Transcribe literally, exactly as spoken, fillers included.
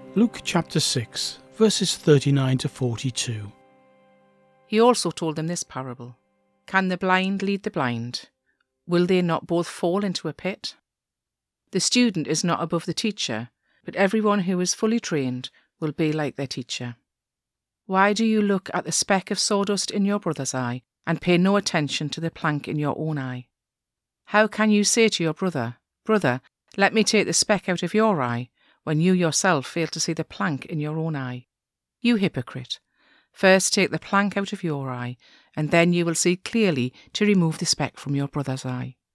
Luke chapter six, verses thirty-nine to forty-two. He also told them this parable. Can the blind lead the blind? Will they not both fall into a pit? The student is not above the teacher, but everyone who is fully trained will be like their teacher. Why do you look at the speck of sawdust in your brother's eye and pay no attention to the plank in your own eye? How can you say to your brother, "Brother, let me take the speck out of your eye," when you yourself fail to see the plank in your own eye? You hypocrite! First take the plank out of your eye, and then you will see clearly to remove the speck from your brother's eye.